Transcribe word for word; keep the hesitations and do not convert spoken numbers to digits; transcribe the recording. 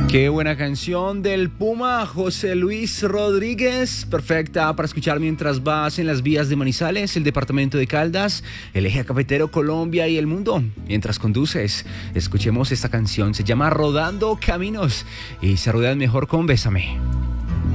Qué buena canción del Puma José Luis Rodríguez, perfecta para escuchar mientras vas en las vías de Manizales, el departamento de Caldas, el eje cafetero, Colombia y el mundo. Mientras conduces, escuchemos esta canción, se llama Rodando Caminos y se ruedan mejor con Bésame.